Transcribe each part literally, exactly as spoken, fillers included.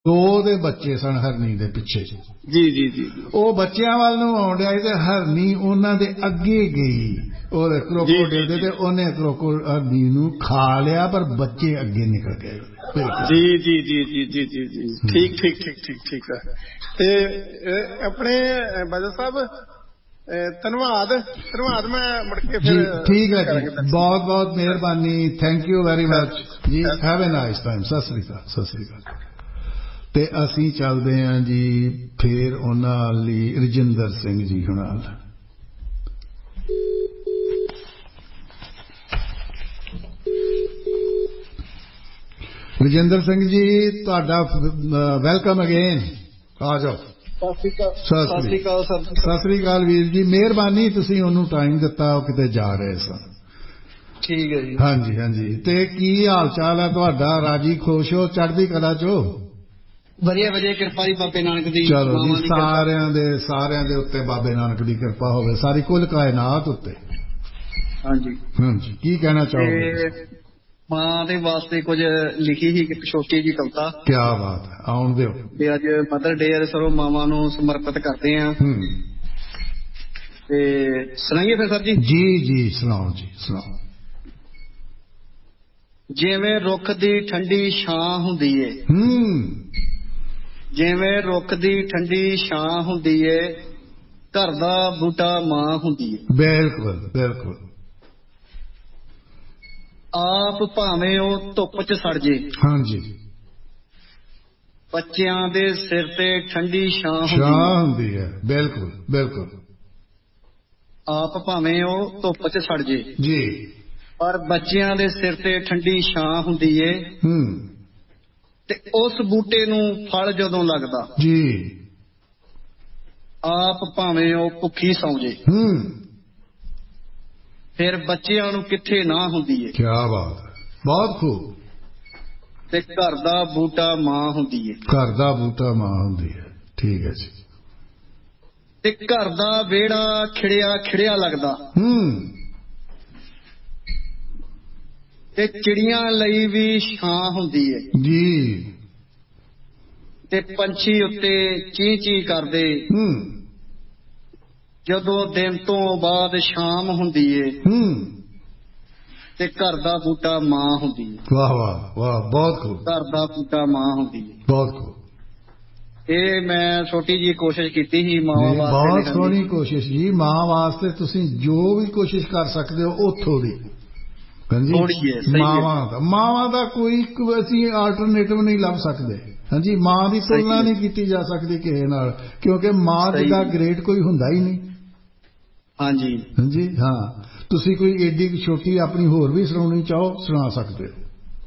दो दे बच्चे सन हरनी दे पिछे जी जी जी वो बच्चियां वाल नूं आउण डिया ते हरनी उन्हां दे अगे गई और क्रोकोडाइल दे ते ओने क्रोकोडाइल नूं खा लिया पर बच्चे अगे निकल गए जी जी जी जी जी जी जी ठीक ठीक ठीक ठीक ठीक है ते अपने बादल साहब धन्यवाद धन्यवाद मैं मुड़ के फिर ठीक है जी बहुत बहुत मेहरबानी thank you very much ji have a nice time सत श्री अकाल सत श्री अकाल ਤੇ ਅਸੀਂ ਚੱਲਦੇ ਆਂ ਜੀ ਫੇਰ ਉਹਨਾਂ ਲਈ ਰਜਿੰਦਰ ਸਿੰਘ ਜੀ ਹੁਣਾਂ ਰਜਿੰਦਰ ਸਿੰਘ ਜੀ ਤੁਹਾਡਾ ਵੈਲਕਮ ਅਗੇਨ ਆ ਜਾਓ ਸਤਿ ਸ੍ਰੀ ਅਕਾਲ ਸਰ ਸਤਿ ਸ੍ਰੀ ਅਕਾਲ ਵੀਰ ਜੀ ਮਿਹਰਬਾਨੀ ਤੁਸੀਂ ਉਹਨੂੰ ਟਾਈਮ ਦਿੱਤਾ ਉਹ ਕਿਤੇ ਜਾ ਰਹੇ ਸਨ ਠੀਕ ਹੈ ਜੀ ਹਾਂਜੀ ਹਾਂਜੀ ਤੇ ਕੀ ਹਾਲ ਚਾਲ ਹੈ ਤੁਹਾਡਾ ਰਾਜੀ ਖੁਸ਼ ਹੋ ਚੜ੍ਹਦੀ ਕਲਾ ਚੋ ਵਧੀਆ ਵਧੀਆ ਕਿਰਪਾ ਜੀ ਬਾਬੇ ਨਾਨਕ ਦੀ ਚਲੋ ਜੀ ਸਾਰਿਆਂ ਦੇ ਸਾਰਿਆਂ ਦੇ ਉੱਤੇ ਬਾਬੇ ਨਾਨਕ ਦੀ ਕਿਰਪਾ ਹੋਵੇ ਸਾਰੀ ਕੁੱਲ ਕਾਇਨਾਤ ਉੱਤੇ ਹਾਂਜੀ ਹਾਂਜੀ ਕੀ ਕਹਿਣਾ ਚਾਹੋਗੇ ਮਾਂ ਦੇ ਵਾਸਤੇ ਕੁਝ ਲਿਖੀ ਸੀ ਇੱਕ ਛੋਟੀ ਜੀ ਕਵਿਤਾ ਕੀ ਬਾਤ ਹੈ ਆਉਣ ਦਿਓ ਤੇ ਅੱਜ ਮਦਰ ਡੇ ਹੈ ਸਰੋ ਮਾਵਾਂ ਨੂੰ ਸਮਰਪਿਤ ਕਰਦੇ ਆਂ ਤੇ ਸੁਣਾਈਏ ਫਿਰ ਸਰ ਜੀ ਜੀ ਜੀ ਸੁਣਾਓ ਜੀ ਸੁਣਾਓ ਜਿਵੇਂ ਰੁੱਖ ਦੀ ਠੰਡੀ ਛਾਂ ਹੁੰਦੀ ਏ ਹੂੰ ਜਿਵੇਂ ਰੁੱਖ ਦੀ ਠੰਡੀ ਛਾਂ ਹੁੰਦੀ ਏ ਘਰ ਦਾ ਬੂਟਾ ਮਾਂ ਹੁੰਦੀ ਏ ਬਿਲਕੁਲ ਬਿਲਕੁਲ ਆਪ ਭਾਵੇਂ ਉਹ ਧੁੱਪ 'ਚ ਸੜ ਜੇ ਹਾਂਜੀ ਬੱਚਿਆਂ ਦੇ ਸਿਰ ਤੇ ਠੰਡੀ ਛਾਂ ਹੁੰਦੀ ਹੈ ਬਿਲਕੁਲ ਬਿਲਕੁਲ ਆਪ ਭਾਵੇਂ ਉਹ ਧੁੱਪ 'ਚ ਸੜ ਜੇ ਜੀ ਪਰ ਬੱਚਿਆਂ ਦੇ ਸਿਰ ਤੇ ਠੰਡੀ ਛਾਂ ਹੁੰਦੀ ਏ ਹੂੰ ਤੇ ਉਸ ਬੂਟੇ ਨੂੰ ਫਲ ਜਦੋਂ ਲੱਗਦਾ ਜੀ ਆਪ ਭਾਵੇਂ ਉਹ ਭੁੱਖੀ ਸੌਂ ਜੇ ਹੂੰ ਫਿਰ ਬੱਚਿਆਂ ਨੂੰ ਕਿੱਥੇ ਨਾ ਹੁੰਦੀ ਏ ਕੀ ਬਾਤ ਹੈ ਬਹੁਤ ਖੂਬ ਤੇ ਘਰ ਦਾ ਬੂਟਾ ਮਾਂ ਹੁੰਦੀ ਏ ਘਰ ਦਾ ਬੂਟਾ ਮਾਂ ਹੁੰਦੀ ਹੈ ਠੀਕ ਹੈ ਜੀ ਤੇ ਘਰ ਦਾ ਵਿਹੜਾ ਖਿੜਿਆ ਖਿੜਿਆ ਲੱਗਦਾ ਹੂੰ ਤੇ ਚਿੜੀਆਂ ਲਈ ਵੀ ਛਾਂ ਹੁੰਦੀ ਏ ਜੀ ਤੇ ਪੰਛੀ ਉੱਤੇ ਚੀਂ ਚੀਂ ਕਰਦੇ ਹੂੰ ਜਦੋਂ ਦਿਨ ਤੋਂ ਬਾਅਦ ਸ਼ਾਮ ਹੁੰਦੀ ਏ ਹੂੰ ਤੇ ਘਰ ਦਾ ਬੂਟਾ ਮਾਂ ਹੁੰਦੀ ਏ ਵਾਹ ਵਾਹ ਵਾਹ ਬਹੁਤ ਖੂਬ ਘਰ ਦਾ ਬੂਟਾ ਮਾਂ ਹੁੰਦੀ ਏ ਬਹੁਤ ਖੂਬ ਇਹ ਮੈਂ ਛੋਟੀ ਜੀ ਕੋਸ਼ਿਸ਼ ਕੀਤੀ ਸੀ ਮਾਵਾਂ ਵਾਸਤੇ ਬਹੁਤ ਸੋਹਣੀ ਕੋਸ਼ਿਸ਼ ਜੀ ਮਾਂ ਵਾਸਤੇ ਤੁਸੀਂ ਜੋ ਵੀ ਕੋਸ਼ਿਸ਼ ਕਰ ਸਕਦੇ ਹੋ ਉਹ ਥੋੜੀ ਹਾਂਜੀ ਮਾਵਾਂ ਦਾ ਮਾਵਾਂ ਦਾ ਕੋਈ ਅਸੀਂ ਆਲਟਰਨੇਟਿਵ ਨਹੀਂ ਲੱਭ ਸਕਦੇ ਹਾਂਜੀ ਮਾਂ ਦੀ ਤੁਲਨਾ ਨਹੀਂ ਕੀਤੀ ਜਾ ਸਕਦੀ ਕਿਸੇ ਨਾਲ ਕਿਉਂਕਿ ਮਾਂ ਜਿੱਦਾਂ ਗ੍ਰੇਟ ਕੋਈ ਹੁੰਦਾ ਹੀ ਨਹੀਂ ਹਾਂਜੀ ਹਾਂਜੀ ਹਾਂ ਤੁਸੀਂ ਕੋਈ ਏਡੀ ਛੋਟੀ ਆਪਣੀ ਹੋਰ ਵੀ ਸੁਣਾਉਣੀ ਚਾਹੋ ਸੁਣਾ ਸਕਦੇ ਹੋ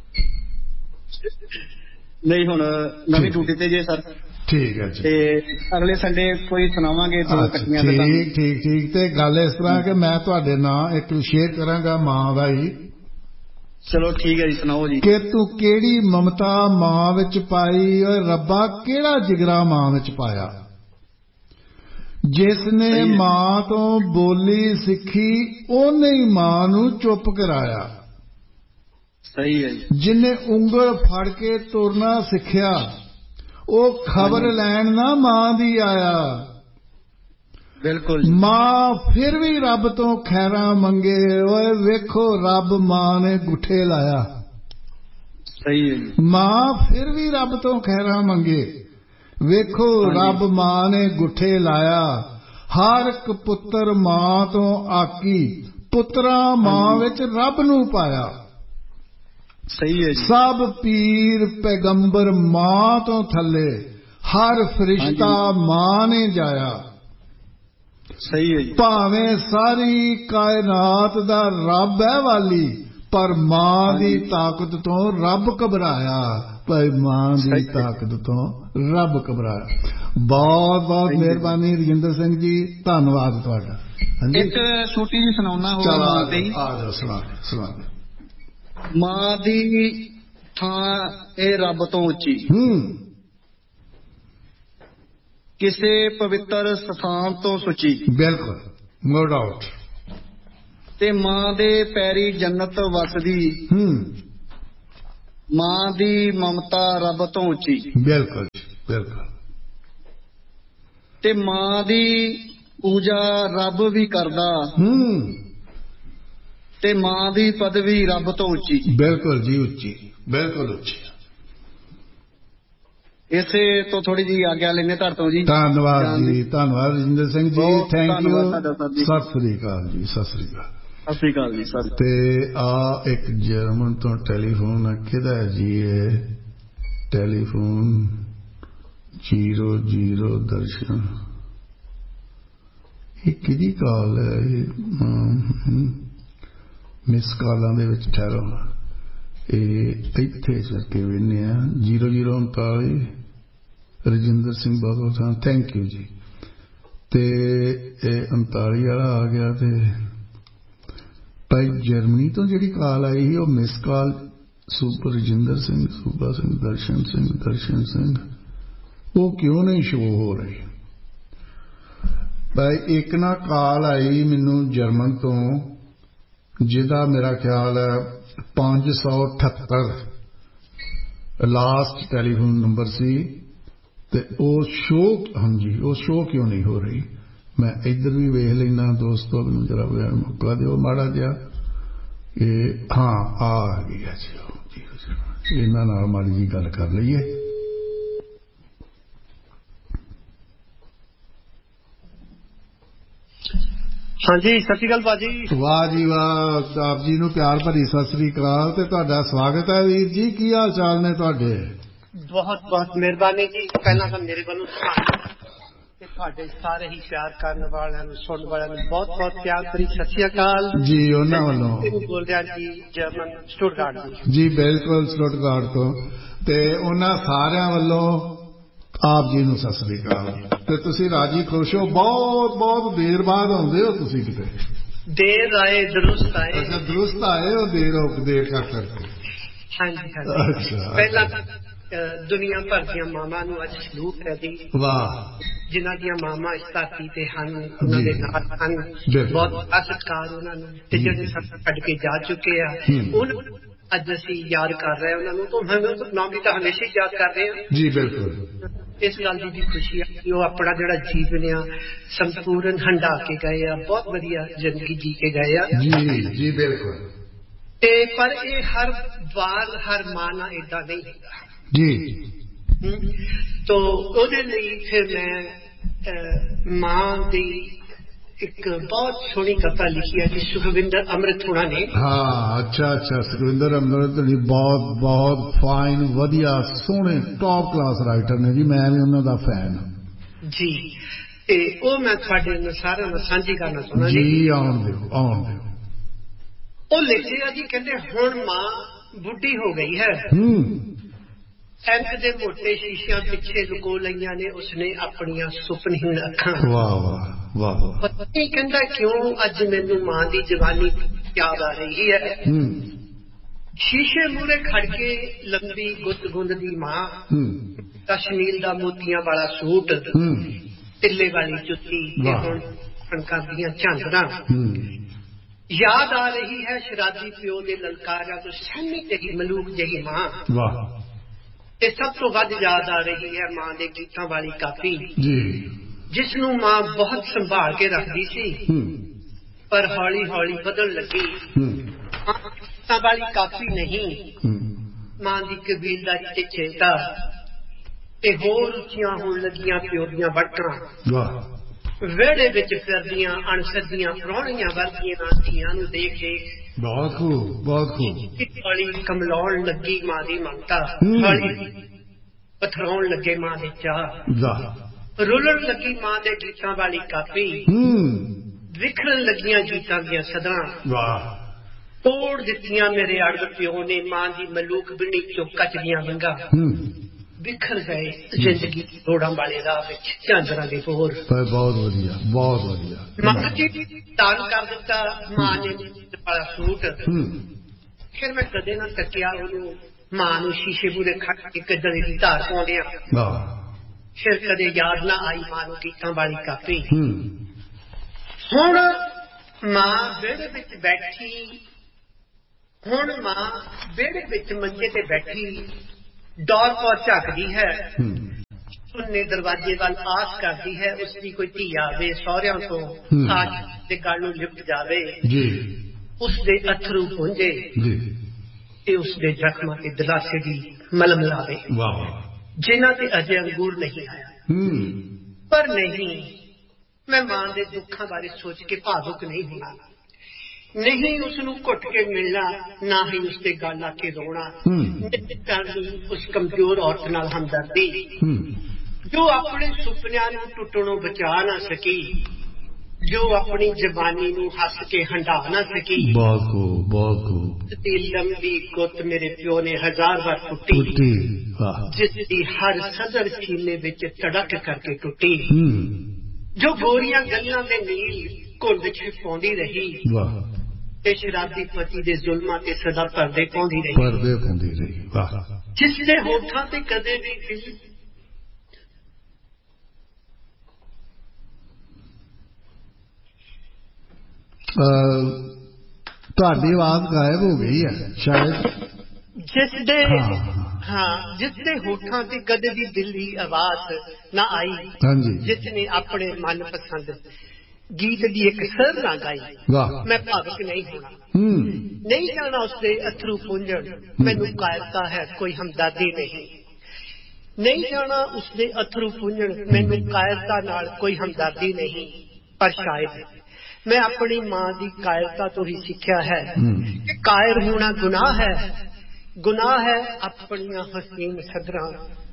ਨਹੀਂ ਹੁਣ ਨਵੀਂ ਡਿਊਟੀ ਤੇ ਜੇ ਸਰ ਠੀਕ ਹੈ ਜੀ ਤੇ ਅਗਲੇ ਸੰਡੇ ਕੋਈ ਸੁਣਾਵਾਂਗੇ ਦੋ ਇਕੱਠੀਆਂ ਠੀਕ ਠੀਕ ਠੀਕ ਤੇ ਗੱਲ ਇਸ ਤਰ੍ਹਾਂ ਕਿ ਮੈਂ ਤੁਹਾਡੇ ਨਾਲ ਇੱਕ ਸ਼ੇਅਰ ਕਰਾਂਗਾ ਮਾਂ ਦਾ ਹੀ ਚਲੋ ਠੀਕ ਹੈ ਜੀ ਸੁਣਾਓ ਜੀ ਕਿ ਤੂੰ ਕਿਹੜੀ ਮਮਤਾ ਮਾਂ ਵਿੱਚ ਪਾਈ ਓਏ ਰੱਬਾ ਕਿਹੜਾ ਜਿਗਰਾ ਮਾਂ ਵਿੱਚ ਪਾਇਆ ਜਿਸ ਨੇ ਮਾਂ ਤੋਂ ਬੋਲੀ ਸਿੱਖੀ ਉਹਨੇ ਹੀ ਮਾਂ ਨੂੰ ਚੁੱਪ ਕਰਾਇਆ ਸਹੀ ਹੈ ਜੀ ਜਿਨੇ ਉਂਗਲ ਫੜ ਕੇ ਤੁਰਨਾ ਸਿੱਖਿਆ ਉਹ ਖਬਰ ਲੈਣ ਨਾ ਮਾਂ ਦੀ ਆਇਆ ਬਿਲਕੁਲ ਮਾਂ ਫਿਰ ਵੀ ਰੱਬ ਤੋਂ ਖੈਰਾਂ ਮੰਗੇ ਓਏ ਵੇਖੋ ਰੱਬ ਮਾਂ ਨੇ ਗੁੱਠੇ ਲਾਇਆ ਸਹੀ ਹੈ ਜੀ ਮਾਂ ਫਿਰ ਵੀ ਰੱਬ ਤੋਂ ਖੈਰਾਂ ਮੰਗੇ ਵੇਖੋ ਰੱਬ ਮਾਂ ਨੇ ਗੁੱਠੇ ਲਾਇਆ ਹਰ ਇੱਕ ਪੁੱਤਰ ਮਾਂ ਤੋਂ ਆਕੀ ਪੁੱਤਰਾ ਮਾਂ ਵਿੱਚ ਰੱਬ ਨੂੰ ਪਾਇਆ ਸਹੀ ਹੈ ਜੀ ਸਭ ਪੀਰ ਪੈਗੰਬਰ ਮਾਂ ਤੋਂ ਥੱਲੇ ਹਰ ਫਰਿਸ਼ਤਾ ਮਾਂ ਨੇ ਜਾਇਆ ਸਹੀ ਹੈ ਜੀ ਭਾਵੇਂ ਸਾਰੀ ਕਾਇਨਾਤ ਦਾ ਰੱਬ ਹੈ ਵਾਲੀ ਪਰ ਮਾਂ ਦੀ ਤਾਕਤ ਤੋਂ ਰੱਬ ਘਬਰਾਇਆ ਭਾਈ ਮਾਂ ਦੀ ਤਾਕਤ ਤੋਂ ਰੱਬ ਘਬਰਾਇਆ ਬਹੁਤ ਬਹੁਤ ਮਿਹਰਬਾਨੀ ਰਜਿੰਦਰ ਸਿੰਘ ਜੀ ਧੰਨਵਾਦ ਤੁਹਾਡਾ ਹਾਂਜੀ ਇੱਕ ਛੋਟੀ ਜਿਹੀ ਸੁਣਾਉਣਾ ਹੋਰ ਮਾਂ ਦੀ ਆ ਜਾਓ ਸੁਣਾ ਸੁਣਾ ਮਾਂ ਦੀ ਥਾਂ ਇਹ ਰੱਬ ਤੋਂ ਉੱਚੀ ਹੂੰ ਕਿਸੇ ਪਵਿੱਤਰ ਸਥਾਨ ਤੋਂ ਸੁੱਚੀ ਬਿਲਕੁਲ ਨੋ ਡਾਊਟ ਤੇ ਮਾਂ ਦੇ ਪੈਰੀ ਜੰਨਤ ਵਸਦੀ ਹੂੰ ਮਾਂ ਦੀ ਮਮਤਾ ਰੱਬ ਤੋਂ ਉੱਚੀ। ਬਿਲਕੁਲ ਬਿਲਕੁਲ। ਤੇ ਮਾਂ ਦੀ ਪੂਜਾ ਰੱਬ ਵੀ ਕਰਦਾ। ਹੂੰ। ਤੇ ਮਾਂ ਦੀ ਪਦਵੀ ਰੱਬ ਤੋਂ ਉੱਚੀ। ਬਿਲਕੁਲ ਜੀ, ਉੱਚੀ, ਬਿਲਕੁਲ ਉੱਚੀ। ਇਸੇ ਤੋਂ ਥੋੜੀ ਜਿਹੀ ਆਗਿਆ ਲੈਣੇ ਤੁਹਾਡੇ ਤੋਂ ਜੀ। ਧੰਨਵਾਦ ਜੀ, ਧੰਨਵਾਦ ਰਜਿੰਦਰ ਸਿੰਘ ਜੀ, ਥੈਂਕ ਯੂ। ਸਤਿ ਸ੍ਰੀ ਅਕਾਲ ਜੀ, ਸਤਿ ਸ੍ਰੀ ਅਕਾਲ। ਸਤਿ ਸ੍ਰੀ ਅਕਾਲ ਜੀ ਸਰ। ਤੇ ਆ ਇੱਕ ਜਰਮਨ ਤੋਂ ਟੈਲੀਫੋਨ ਆ, ਕਿਹਦਾ ਜੀ ਇਹ ਟੈਲੀਫੋਨ? ਜੀਰੋ ਜੀਰੋ ਦਰਸ਼ਨ, ਇਹ ਕਿਹਦੀ ਕਾਲ ਹੈ? ਇਹ ਮਿਸ ਕਾਲਾਂ ਦੇ ਵਿੱਚ ਠਹਿਰੋ, ਇਹ ਇੱਥੇ ਕਰਕੇ ਵੇਖਦੇ ਆ। ਜੀਰੋ ਜੀਰੋ ਉਨਤਾਲੀ ਰਜਿੰਦਰ ਸਿੰਘ ਬਹੁਤ ਬਹੁਤ ਥੈਂਕ ਯੂ ਜੀ। ਤੇ ਇਹ ਉਨਤਾਲੀ ਵਾਲਾ ਆ ਗਿਆ। ਤੇ ਭਾਈ ਜਰਮਨੀ ਤੋਂ ਜਿਹੜੀ ਕਾਲ ਆਈ ਸੀ ਉਹ miss call super Rajinder Singh, ਸੂਬਾ ਸਿੰਘ, ਦਰਸ਼ਨ ਸਿੰਘ, ਦਰਸ਼ਨ ਸਿੰਘ, ਉਹ ਕਿਉਂ ਨਹੀਂ ਸ਼ੋ ਹੋ ਰਹੀ? ਭਾਈ ਇੱਕ ਨਾ ਕਾਲ ਆਈ ਮੈਨੂੰ ਜਰਮਨ ਤੋਂ, ਜਿਹਦਾ ਮੇਰਾ ਖਿਆਲ ਹੈ ਪੰਜ ਸੌ ਅਠੱਤਰ ਲਾਸਟ ਟੈਲੀਫੋਨ ਨੰਬਰ ਸੀ। ਤੇ ਉਹ ਸ਼ੋ, ਹਾਂਜੀ ਉਹ ਸ਼ੋ ਕਿਉਂ ਨਹੀਂ ਹੋ ਰਹੀ? ਮੈਂ ਇੱਧਰ ਵੀ ਵੇਖ ਲੈਣਾ ਦੋਸਤੋ, ਮੈਨੂੰ ਜਰਾ ਮੌਕਾ ਦਿਓ ਮਾੜਾ ਜਿਹਾ। ਇਹ ਹਾਂ ਆ ਗਈ ਹੈ ਜੀ, ਇਹਨਾਂ ਨਾਲ ਮਾੜੀ ਜੀ ਗੱਲ ਕਰ ਲਈਏ। ਹਾਂਜੀ, ਸਤਿ ਸ਼੍ਰੀ ਅਕਾਲ ਭਾਜੀ। ਵਾਹ ਜੀ ਵਾਹ, ਆਪ ਜੀ ਨੂੰ ਪਿਆਰ ਭਰੀ ਸਤਿ ਸ੍ਰੀ ਅਕਾਲ ਤੇ ਤੁਹਾਡਾ ਸਵਾਗਤ ਹੈ ਵੀਰ ਜੀ। ਕੀ ਹਾਲ ਚਾਲ ਨੇ ਤੁਹਾਡੇ? ਬਹੁਤ ਬਹੁਤ ਮਿਹਰਬਾਨੀ ਜੀ। ਪਹਿਲਾਂ ਤਾਂ ਮੇਰੇ ਵੱਲੋਂ ਤੇ ਤੁਹਾਡੇ ਸਾਰੇ ਹੀ ਪਿਆਰ ਕਰਨ ਵਾਲਿਆਂ ਨੂੰ, ਸੁਣਨ ਵਾਲਿਆਂ ਨੂੰ ਬਹੁਤ ਬਹੁਤ ਪਿਆਰ ਭਰੀ ਸਤਿ ਸ਼੍ਰੀ ਅਕਾਲ ਜੀ। ਉਹਨਾਂ ਵੱਲੋਂ ਬੋਲ ਰਿਹਾ ਜੀ, ਜਰਮਨ ਸਟੁਟਗਾਰਟ ਜੀ। ਜੀ ਬਿਲਕੁਲ, ਸਟੁਟਗਾਰਟ ਤੋਂ। ਤੇ ਉਹਨਾਂ ਸਾਰਿਆਂ ਵੱਲੋਂ ਆਪ ਜੀ ਨੂੰ ਸਤਿ ਸ੍ਰੀ ਅਕਾਲ। ਤੇ ਤੁਸੀਂ ਰਾਜੀ ਖੁਸ਼ ਹੋ? ਬਹੁਤ ਬਹੁਤ ਦੇਰ ਬਾਅਦ ਆਉਂਦੇ ਹੋ ਤੁਸੀਂ ਕਿਤੇ। ਦੇਰ ਆਏ ਦਰੁਸਤ ਆਏ। ਅੱਛਾ, ਦਰੁਸਤ ਆਏ ਹੋ, ਦੇਰ ਹੋ ਦੇਰ ਕਰ ਕਰਕੇ। ਹਾਂਜੀ ਹਾਂਜੀ। ਪਹਿਲਾਂ ਦੁਨੀਆ ਭਰ ਦੀਆਂ ਮਾਵਾਂ ਨੂੰ ਅੱਜ ਸਲੂਟ ਹੈ ਜੀ। ਵਾਹ। ਜਿਨ੍ਹਾਂ ਦੀਆਂ ਮਾਵਾਂ ਇਸ ਧਰਤੀ ਤੇ ਹਨ, ਉਹਨਾਂ ਦੇ ਨਾਲ ਹਨ, ਬਹੁਤ ਸਤਿਕਾਰ ਉਹਨਾਂ ਨੂੰ। ਤੇ ਜਿਹੜੇ ਸਾਨੂੰ ਛੱਡ ਕੇ ਜਾ ਚੁੱਕੇ ਆ, ਉਹਨਾਂ ਅੱਜ ਅਸੀਂ ਯਾਦ ਕਰ ਰਹੇ ਉਹਨਾਂ ਨੂੰ। ਤਾਂ ਨਾਮ ਵੀ ਤਾਂ ਹਮੇਸ਼ਾ ਹੀ ਯਾਦ ਕਰ ਰਹੇ ਹਾਂ ਜੀ। ਬਿਲਕੁਲ। ਇਸ ਗੱਲ ਦੀ ਵੀ ਖੁਸ਼ੀ ਆ ਕਿ ਉਹ ਆਪਣਾ ਜਿਹੜਾ ਜੀਵਨ ਆ ਸੰਪੂਰਨ ਹੰਢਾ ਕੇ ਗਏ ਆ, ਬਹੁਤ ਵਧੀਆ ਜ਼ਿੰਦਗੀ ਜੀ ਕੇ ਗਏ ਆ। ਜੀ ਜੀ ਬਿਲਕੁਲ। ਤੇ ਪਰ ਇਹ ਹਰ ਵਾਰ ਹਰ ਮਾਂ ਨਾਲ ਏਦਾਂ ਨਹੀਂ ਹੁੰਦਾ ਜੀ। ਤੋ ਉਹਦੇ ਲਈ ਫਿਰ ਮੈਂ ਮਾਂ ਦੀ ਇੱਕ ਬਹੁਤ ਸੋਹਣੀ ਕਵਿਤਾ ਲਿਖੀ ਹੈ ਜੀ, ਸੁਖਵਿੰਦਰ ਅੰਮ੍ਰਿਤ ਹੋਣਾ ਨੇ। ਹਾਂ, ਅੱਛਾ ਅੱਛਾ। ਸੁਖਵਿੰਦਰ ਅੰਮ੍ਰਿਤ ਜੀ ਬਹੁਤ ਬਹੁਤ ਫਾਈਨ, ਵਧੀਆ, ਸੋਹਣੇ, ਟੌਪ ਕਲਾਸ ਰਾਈਟਰ ਨੇ ਜੀ। ਮੈਂ ਵੀ ਉਹਨਾਂ ਦਾ ਫੈਨ ਹਾਂ ਜੀ। ਤੇ ਉਹ ਮੈਂ ਤੁਹਾਡੇ ਨਾਲ ਸਾਰਿਆਂ ਨਾਲ ਸਾਂਝੀ ਕਰਨਾ ਚਾਹੁੰਦਾ ਜੀ। ਆਉਣ ਦਿਓ, ਆਉਣ ਦਿਓ। ਉਹ ਲਿਖਿਆ ਜੀ, ਕਹਿੰਦੇ ਹੁਣ ਮਾਂ ਬੁੱਢੀ ਹੋ ਗਈ ਹੈ, ਐਂਕ ਦੇ ਮੋਟੇ ਸ਼ੀਸ਼ਿਆਂ ਪਿੱਛੇ ਲੁਕੋ ਲਈਆਂ ਨੇ ਉਸਨੇ ਆਪਣੀਆਂ ਸੁਪਨਹੀਣ ਅੱਖਾਂ। ਵਾਹ ਵਾਹ ਵਾਹ। ਪਤਾ ਨਹੀਂ ਕਹਿੰਦਾ ਕਿਉਂ ਅੱਜ ਮੈਨੂੰ ਮਾਂ ਦੀ ਜਵਾਨੀ ਯਾਦ ਆ ਰਹੀ ਹੈ। ਸ਼ੀਸ਼ੇ ਮੂਹਰੇ ਖੜ ਕੇ ਲੰਬੀ ਗੁੱਤ ਗੁੰਦਦੀ ਮਾਂ, ਕਸ਼ਮੀਰ ਦਾ ਮੋਤੀਆਂ ਵਾਲਾ ਸੂਟ, ਤਿੱਲੇ ਵਾਲੀ ਜੁੱਤੀ ਤੇ ਹੁਣ ਕਣਕਾਂ ਦੀਆਂ ਝਾਂਜਰਾਂ। ਯਾਦ ਆ ਰਹੀ ਹੈ ਸ਼ਰਾਬੀ ਪਿਓ ਦੇ ਲਲਕਾਰਿਆਂ ਤੋਂ ਸਹਿਮੀ ਜਿਹੀ ਮਲੂਕ ਜਿਹੀ ਮਾਂ। ਵਾਹ। ਤੇ ਸਭ ਤੋਂ ਵੱਧ ਯਾਦ ਆ ਰਹੀ ਹੈ ਮਾਂ ਦੇ ਗੀਤਾਂ ਵਾਲੀ ਕਾਪੀ, ਜਿਸ ਨੂੰ ਮਾਂ ਬਹੁਤ ਸੰਭਾਲ ਕੇ ਰੱਖਦੀ ਸੀ, ਪਰ ਹੌਲੀ ਹੌਲੀ ਬਦਲਣ ਲੱਗੀ। ਗੀਤਾਂ ਵਾਲੀ ਕਾਪੀ ਨਹੀਂ, ਮਾਂ ਦੀ ਕਬੀਲਦਾਰੀ ਤੇ ਚਿੰਤਾ, ਤੇ ਹੋਰ ਉੱਚੀਆਂ ਹੋਣ ਲੱਗੀਆਂ ਪਿਓ ਦੀਆਂ ਵੜਕਾਂ। ਵਿਹੜੇ ਵਿੱਚ ਫਿਰਦੀਆਂ ਅਣਸੱਦੀਆਂ ਪ੍ਰਾਹੁਣੀਆਂ ਵਰਗੀਆਂ ਧੀਆਂ ਨੂੰ ਦੇਖ ਦੇਖ ਬਹੁਤ ਖੂਬ, ਬਹੁਤ ਖੂਬ। ਹੌਲੀ ਕਮਲਾਉਣ ਲੱਗੀ ਮਾਂ ਦੀ ਮਮਤਾ, ਹੌਲੀ ਪਥਰਾਉਣ ਲੱਗੇ ਮਾਂ ਦੇ ਚਾਹ, ਰੁਲਣ ਲੱਗੀ ਮਾਂ ਦੇ ਗੀਤਾਂ ਵਾਲੀ ਕਾਪੀ, ਵਿਖਰਨ ਲੱਗੀਆਂ ਗੀਤਾਂ ਦੀਆਂ ਸਦਰਾਂ। ਤੋੜ ਦਿੱਤੀਆਂ ਮੇਰੇ ਅੜਗ ਪਿਓ ਨੇ ਮਾਂ ਦੀ ਮਲੂਕ ਬਿੰਨੀ ਚੋਂ ਕੱਚ ਦੀਆਂ ਵੰਗਾਂ। ਬਿਖਰ ਗਏ ਜ਼ਿੰਦਗੀ ਦੀ ਰੋੜਾਂ ਵਾਲੇ ਰਾਹ ਵਿੱਚ ਝਾਂਜਰਾਂ ਦੇ ਹੋਰ। ਬਹੁਤ ਵਧੀਆ, ਬਹੁਤ ਵਧੀਆ। ਮਾਂ ਜੀ ਦਾਨ ਕਰ ਦਿੱਤਾ ਮਾਂ ਨੇ ਵਾਲਾ ਸੂਟ। ਫਿਰ ਮੈਂ ਕਦੇ ਨਾ ਤੱਕਿਆ ਉਹਨੂੰ, ਮਾਂ ਨੂੰ ਸ਼ੀਸ਼ੇ ਮੂਹਰੇ ਖੜ ਕੇ ਗਲੇ ਦੀ ਧਾਰ ਪਾਉਂਦਿਆਂ। ਫਿਰ ਕਦੇ ਯਾਦ ਨਾ ਆਈ ਮਾਂ ਨੂੰ ਗੀਤਾਂ ਵਾਲੀ ਕਾਪੀ। ਹੁਣ ਮਾਂ ਵਿਹੜੇ ਵਿੱਚ ਬੈਠੀ ਹੁਣ ਮਾਂ ਵਿਹੜੇ ਵਿੱਚ ਮੰਜੇ ਤੇ ਬੈਠੀ ਡੋਰ ਪੌਰ ਝਾਕਦੀ ਹੈ, ਉਹਨੇ ਦਰਵਾਜ਼ੇ ਵੱਲ ਆਸ ਕਰਦੀ ਹੈ ਉਸਦੀ ਕੋਈ ਧੀ ਆਵੇ ਸਹੁਰਿਆਂ ਤੋਂ ਆ ਤੇ ਗੱਲ ਨੂੰ ਲਿਪਟ ਜਾਵੇ, ਉਸਦੇ ਅਥਰੂ ਪੁੰਝੇ ਤੇ ਉਸਦੇ ਜ਼ਖਮਾਂ ਤੇ ਦਿਲਾਸੇ ਦੀ ਮਲਮ ਲਾਵੇ ਜਿਨ੍ਹਾਂ ਤੇ ਅਜੇ ਅੰਗੂਰ ਨਹੀਂ ਆਇਆ। ਪਰ ਨਹੀਂ, ਮੈਂ ਮਾਂ ਦੇ ਦੁੱਖਾਂ ਬਾਰੇ ਸੋਚ ਕੇ ਭਾਵੁਕ ਨਹੀਂ ਹੋਣਾ, ਨਹੀਂ ਉਸਨੂੰ ਘੁੱਟ ਕੇ ਮਿਲਣਾ, ਨਾ ਹੀ ਉਸਦੇ ਗਲ ਲਾ ਕੇ ਰੋਣਾ, ਕਰਨੀ ਉਸ ਕਮਜ਼ੋਰ ਔਰਤ ਨਾਲ ਹਮਦਰਦੀ ਜੋ ਆਪਣੇ ਸੁਪਨਿਆਂ ਨੂੰ ਟੁੱਟਣੋਂ ਬਚਾ ਨਾ ਸਕੀ, ਜੋ ਆਪਣੀ ਜਵਾਨੀ ਨੂੰ ਹੱਸ ਕੇ ਹੰਢਾ ਨਾ ਸਕੀ। ਤੇ ਲੰਬੀ ਗੁੱਤ ਮੇਰੇ ਪਿਓ ਨੇ ਹਜ਼ਾਰ ਵਾਰ ਟੁੱਟੀ, ਜਿਸ ਦੀ ਹਰ ਸਦਰ ਸੀਨੇ ਵਿੱਚ ਤੜਕ ਕਰਕੇ ਟੁੱਟੀ, ਜੋ ਗੋਰੀਆਂ ਗੱਲਾਂ ਦੇ ਨੀਲ ਘੁੰਡ ਚ ਪਾਉਂਦੀ ਰਹੀ ਤੇ ਸ਼ਰਾਬੀ ਪਤੀ ਦੇ ਜ਼ੁਲਮਾਂ ਤੇ ਸਦਾ ਪਰਦੇ ਪਾਉਂਦੀ ਰਹੀ, ਪਰਦੇ ਪਾਉਂਦੀ ਰਹੀ, ਜਿਸ ਦੇ ਹੋਠਾਂ ਤੇ ਕਦੇ ਵੀ ਦਿਲ ਤੁਹਾਡੀ ਆਵਾਜ਼ ਗਾਇਬ ਹੋ ਗਈ ਹੈ ਸ਼ਾਇਦ। ਜਿਸ ਦੇ ਹਾਂ ਜਿਸ ਦੇ ਹੋਠਾਂ ਤੇ ਕਦੇ ਵੀ ਦਿਲ ਦੀ ਆਵਾਜ਼ ਨਾ ਆਈ, ਜਿਸ ਨੇ ਆਪਣੇ ਮਨਪਸੰਦ ਗੀਤ ਦੀ ਇੱਕ ਸਰ ਨਾ ਗਾਈ, ਮੈਂ ਭਾਵੁਕ ਨਹੀਂ ਹੋਣਾ, ਨਹੀਂ ਜਾਣਾ ਉਸਦੇ ਅਥਰੂ ਪੁੰਝਣ, ਮੈਨੂੰ ਕਾਇਰਤਾ ਹੈ ਕੋਈ ਹਮਦਰਦੀ ਨਹੀਂ, ਨਹੀਂ ਜਾਣਾ ਉਸਦੇ ਅਥਰੂ ਪੁੰਝਣ, ਮੈਨੂੰ ਕਾਇਰਤਾ ਨਾਲ ਕੋਈ ਹਮਦਰਦੀ ਨਹੀਂ। ਪਰ ਸ਼ਾਇਦ ਮੈਂ ਆਪਣੀ ਮਾਂ ਦੀ ਕਾਇਰਤਾ ਤੋਂ ਹੀ ਸਿੱਖਿਆ ਹੈ ਕਿ ਕਾਇਰ ਹੋਣਾ ਗੁਨਾਹ ਹੈ, ਗੁਨਾਹ ਹੈ ਆਪਣੀਆਂ ਹਸੀਨ ਸਦਰਾਂ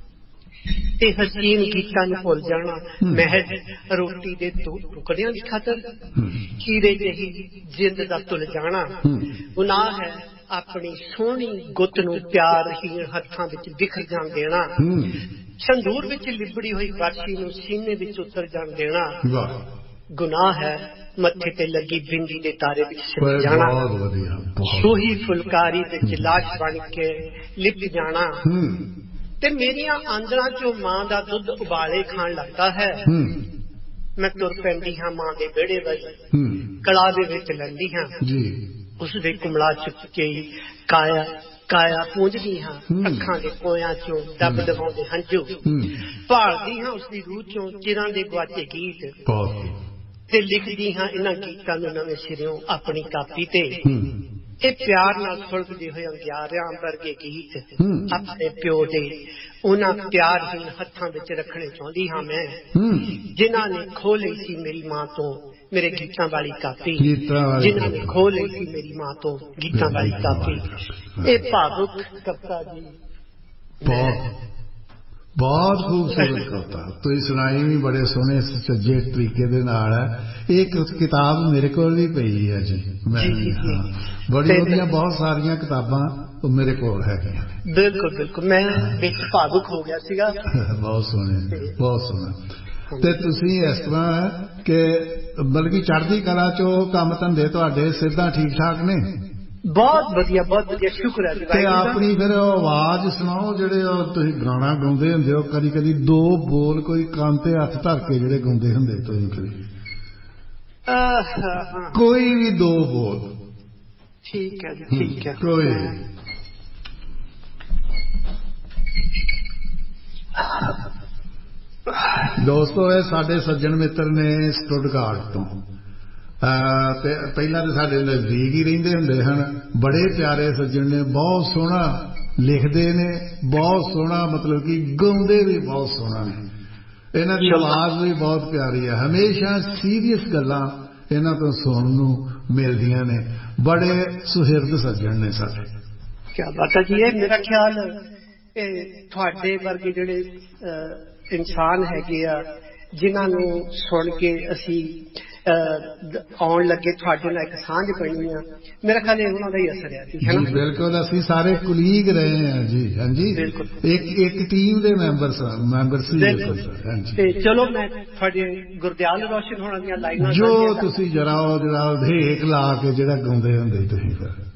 ਤੇ ਹਸੀਨ ਗੀਤਾਂ ਨੂੰ ਭੁੱਲ ਜਾਣਾ ਮਹਿਜ ਰੋਟੀ ਦੇ ਦੋ ਟੁਕੜਿਆਂ ਦੀ ਖਾਤਰ, ਹੀਰੇ ਜਿਹੀ ਜਿੰਦ ਦਾ ਤੁਲ ਜਾਣਾ। ਗੁਨਾਹ ਹੈ ਆਪਣੀ ਸੋਹਣੀ ਗੁੱਤ ਨੂੰ ਪਿਆਰਹੀਣ ਹੱਥਾਂ ਵਿੱਚ ਬਿਖਰ ਜਾਣ ਦੇਣਾ, ਸੰਦੂਰ ਵਿੱਚ ਲਿਬੜੀ ਹੋਈ ਬਾਛੀ ਨੂੰ ਸੀਨੇ ਵਿੱਚ ਉਤਰ ਜਾਣ ਦੇਣਾ। ਗੁਨਾਹ ਹੈ ਮੱਥੇ ਤੇ ਲੱਗੀ ਬਿੰਦੀ ਦੇ ਤਾਰੇ ਵਿੱਚ ਸਿਰ ਜਾਣਾ, ਸੂਹੀ ਫੁਲਕਾਰੀ ਵਿੱਚ ਲਾਸ਼ ਬਣ ਕੇ ਲਿਪਟ ਜਾਣਾ। ਤੇ ਮੇਰੀਆਂ ਆਂਦਰਾਂ ਚੋਂ ਮਾਂ ਦਾ ਦੁੱਧ ਉਬਾਲੇ ਖਾਣ ਲੱਗਦਾ ਹੈ, ਮੈਂ ਤੁਰ ਪੈਂਦੀ ਹਾਂ ਮਾਂ ਦੇ ਵਿਹੜੇ ਵੱਲ, ਕਲਾਵੇ ਵਿੱਚ ਲੈਂਦੀ ਹਾਂ ਉਸਦੇ ਕੁਮਲਾ ਚੁੱਕ ਕੇ ਕਾਇਆ ਕਾਇਆ ਪੂੰਝਦੀ ਹਾਂ, ਅੱਖਾਂ ਦੇ ਕੋਇਆਂ ਚੋਂ ਦੱਬ ਦਬਾਉਂਦੇ ਹੰਝੂ, ਭਾਲਦੀ ਹਾਂ ਉਸਦੀ ਰੂਹ ਚੋਂ ਚਿਰਾਂ ਦੇ ਗੁਆਚੇ ਗੀਤ ਤੇ ਲਿਖਦੀ ਹਾਂ ਇਹਨਾਂ ਗੀਤਾਂ ਨੂੰ ਨਵੇਂ ਸਿਰਿਓਂ ਆਪਣੀ ਕਾਪੀ ਤੇ। ਇਹ ਪਿਆਰ ਨਾਲ ਸੁਲਗਦੇ ਹੋਏ ਅੰਗਿਆਰਿਆਂ ਵਰਗੇ ਗੀਤ ਆਪਣੇ ਪਿਓ ਦੇ ਉਹਨਾਂ ਪਿਆਰਹੀਣ ਹੱਥਾਂ ਵਿੱਚ ਰੱਖਣੇ ਚਾਹੁੰਦੀ ਹਾਂ ਮੈਂ, ਜਿਨ੍ਹਾਂ ਨੇ ਖੋਹ ਲਈ ਸੀ ਮੇਰੀ ਮਾਂ ਤੋਂ ਮੇਰੇ ਗੀਤਾਂ ਵਾਲੀ ਕਾਪੀ, ਜਿਨ੍ਹਾਂ ਨੇ ਖੋਹ ਲਈ ਸੀ ਮੇਰੀ ਮਾਂ ਤੋਂ ਗੀਤਾਂ ਵਾਲੀ ਕਾਪੀ। ਇਹ ਭਾਵੁਕ ਕਵਿਤਾ ਜੀ ਬਹੁਤ ਬਹੁਤ ਖੂਬਸੂਰਤ ਕਵਿਤਾ ਤੁਸੀਂ ਸੁਣਾਈ ਵੀ ਬੜੇ ਸੋਹਣੇ ਸੱਜੇ ਤਰੀਕੇ ਦੇ ਨਾਲ ਹੈ। ਇਹ ਕਿਤਾਬ ਮੇਰੇ ਕੋਲ ਵੀ ਪਈ ਹੈ ਜੀ, ਮੈਂ ਬੜੀ ਵਧੀਆ ਬਹੁਤ ਸਾਰੀਆਂ ਕਿਤਾਬਾਂ ਮੇਰੇ ਕੋਲ ਹੈਗੀਆਂ। ਬਿਲਕੁਲ ਬਿਲਕੁਲ, ਮੈਂ ਵਿੱਚ ਭਾਵੁਕ ਹੋ ਗਿਆ ਸੀਗਾ। ਬਹੁਤ ਸੋਹਣੇ, ਬਹੁਤ ਸੋਹਣਾ। ਤੇ ਤੁਸੀਂ ਇਸ ਤਰ੍ਹਾਂ ਕਿ ਬਲਕਿ ਚੜ੍ਹਦੀ ਕਲਾ ਚੋਂ ਕੰਮ ਧੰਦੇ ਤੁਹਾਡੇ ਸਿੱਧਾ ਠੀਕ ਠਾਕ ਨੇ? ਬਹੁਤ ਵਧੀਆ, ਬਹੁਤ ਵਧੀਆ, ਸ਼ੁਕਰ ਹੈ। ਤੇ ਆਪਣੀ ਫਿਰ ਆਵਾਜ਼ ਸੁਣਾਓ, ਜਿਹੜੇ ਤੁਸੀਂ ਗਾਣਾ ਗਾਉਂਦੇ ਹੁੰਦੇ ਹੋ, ਕਦੀ ਕਦੀ ਦੋ ਬੋਲ ਕੋਈ ਕੰਨ ਤੇ ਹੱਥ ਧਰ ਕੇ ਜਿਹੜੇ ਗਾਉਂਦੇ ਹੁੰਦੇ ਤੁਸੀਂ, ਕਦੀ ਕੋਈ ਵੀ ਦੋ ਬੋਲ। ਠੀਕ ਹੈ ਜੀ, ਠੀਕ ਹੈ। ਕੋਈ ਦੋਸਤੋ, ਇਹ ਸਾਡੇ ਸੱਜਣ ਮਿੱਤਰ ਨੇ ਸਟੁੱਟਗਾਰਟ ਤੋਂ, ਤੇ ਪਹਿਲਾਂ ਤਾਂ ਸਾਡੇ ਨਜ਼ਦੀਕ ਹੀ ਰਹਿੰਦੇ ਹੁੰਦੇ ਹਨ। ਬੜੇ ਪਿਆਰੇ ਸੱਜਣ ਨੇ, ਬਹੁਤ ਸੋਹਣਾ ਲਿਖਦੇ ਨੇ, ਬਹੁਤ ਸੋਹਣਾ ਮਤਲਬ ਕਿ ਗਾਉਂਦੇ ਵੀ ਬਹੁਤ ਸੋਹਣਾ ਨੇ। ਇਹਨਾਂ ਦੀ ਆਵਾਜ਼ ਵੀ ਬਹੁਤ ਪਿਆਰੀ ਹੈ। ਹਮੇਸ਼ਾ ਸੀਰੀਅਸ ਗੱਲਾਂ ਇਹਨਾਂ ਤੋਂ ਸੁਣਨ ਨੂੰ ਮਿਲਦੀਆਂ ਨੇ। ਬੜੇ ਸੁਹਿਰਦ ਸੱਜਣ ਨੇ ਸਾਡੇ। ਕੀ ਬਾਤ ਹੈ ਜੀ। ਇਹ ਮੇਰਾ ਖਿਆਲ ਤੁਹਾਡੇ ਵਰਗੇ ਜਿਹੜੇ ਇਨਸਾਨ ਹੈਗੇ ਆ, ਜਿਨ੍ਹਾਂ ਨੂੰ ਸੁਣ ਕੇ ਅਸੀਂ ਆਉਣ ਲੱਗੇ, ਤੁਹਾਡੇ ਨਾਲ ਇੱਕ ਸਾਂਝ ਬਣੀ ਆ, ਮੇਰਾ ਖਿਆਲ ਇਹ ਉਹਨਾਂ ਦਾ ਹੀ ਅਸਰ ਹੈ ਜੀ। ਬਿਲਕੁਲ, ਅਸੀਂ ਸਾਰੇ ਕੁਲੀਗ ਰਹੇ ਹਾਂ ਜੀ। ਹਾਂਜੀ, ਇੱਕ ਇੱਕ ਟੀਮ ਦੇ ਮੈਂਬਰ ਮੈਂਬਰ ਸੀ। ਤੇ ਚਲੋ ਮੈਂ ਤੁਹਾਡੇ ਗੁਰਦਿਆਲ ਰੋਸ਼ਨ ਹੋਣਾ ਦੀਆਂ ਲਾਈਨਾਂ, ਜੋ ਤੁਸੀਂ ਜਰਾ ਉਹ ਜਰਾ ਢੇਕ ਲਾ ਕੇ ਜਿਹੜਾ ਗਾਉਂਦੇ ਹੁੰਦੇ ਤੁਸੀਂ ਫਿਰ